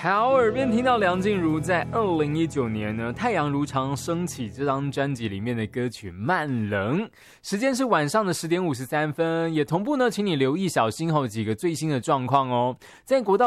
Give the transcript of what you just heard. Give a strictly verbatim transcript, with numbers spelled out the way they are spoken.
好，耳边听到梁静茹在二零一九年呢，《太阳如常升起》这张专辑里面的歌曲《慢冷》，时间是晚上的十点五十三分，也同步呢，请你留意小心后几个最新的状况哦，在国道